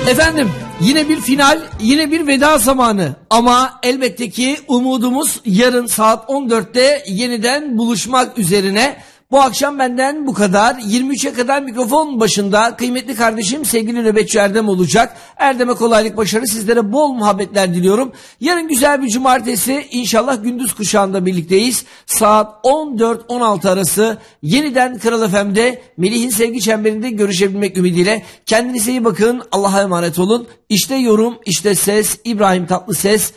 Efendim yine bir final, yine bir veda zamanı ama elbette ki umudumuz yarın saat 14'te yeniden buluşmak üzerine. Bu akşam benden bu kadar. 23'e kadar mikrofon başında kıymetli kardeşim sevgili nöbetçi Erdem olacak. Erdem'e kolaylık, başarı, sizlere bol muhabbetler diliyorum. Yarın güzel bir cumartesi, inşallah gündüz kuşağında birlikteyiz. Saat 14-16 arası yeniden Kral FM'de Melih'in sevgi çemberinde görüşebilmek ümidiyle. Kendinize iyi bakın, Allah'a emanet olun. İşte yorum, işte ses, İbrahim Tatlıses.